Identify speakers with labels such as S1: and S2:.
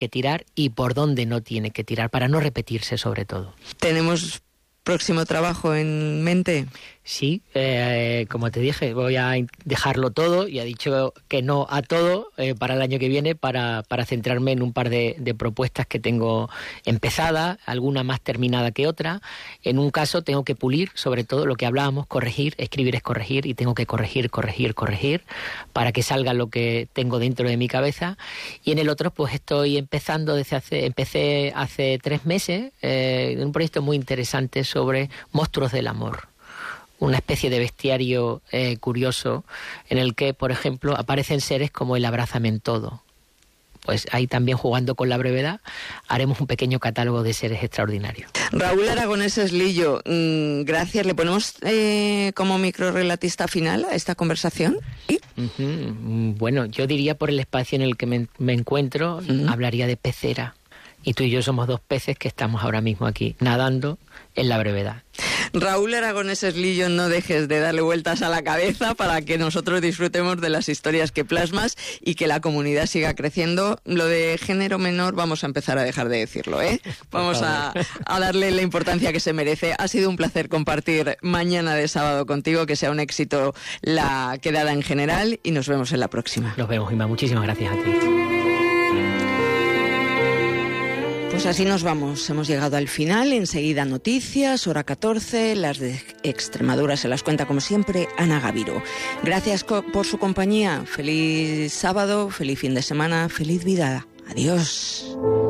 S1: que tirar y por dónde no tiene que tirar, para no repetirse sobre todo.
S2: ¿Tenemos próximo trabajo en mente?
S1: Sí, como te dije, voy a dejarlo todo y he dicho que no a todo para el año que viene para centrarme en un par de propuestas que tengo empezadas, alguna más terminada que otra. En un caso tengo que pulir, sobre todo lo que hablábamos, corregir, escribir es corregir y tengo que corregir para que salga lo que tengo dentro de mi cabeza. Y en el otro pues estoy empezando empecé hace 3 meses un proyecto muy interesante sobre monstruos del amor. Una especie de bestiario curioso en el que, por ejemplo, aparecen seres como el abrázame en todo. Pues ahí también, jugando con la brevedad, haremos un pequeño catálogo de seres extraordinarios.
S2: Raúl Aragonés Lillo, gracias. ¿Le ponemos como microrrelatista final a esta conversación? ¿Sí?
S1: Bueno, yo diría, por el espacio en el que me encuentro, hablaría de pecera. Y tú y yo somos 2 peces que estamos ahora mismo aquí, nadando en la brevedad.
S2: Raúl Aragonés Lillo, no dejes de darle vueltas a la cabeza para que nosotros disfrutemos de las historias que plasmas y que la comunidad siga creciendo. Lo de género menor vamos a empezar a dejar de decirlo, ¿eh? Vamos a darle la importancia que se merece. Ha sido un placer compartir mañana de sábado contigo, que sea un éxito la quedada en general y nos vemos en la próxima.
S1: Nos vemos, Inma. Muchísimas gracias a ti.
S2: Pues así nos vamos, hemos llegado al final, enseguida noticias, hora 14, las de Extremadura se las cuenta como siempre Ana Gaviro. Gracias por su compañía, feliz sábado, feliz fin de semana, feliz vida, adiós.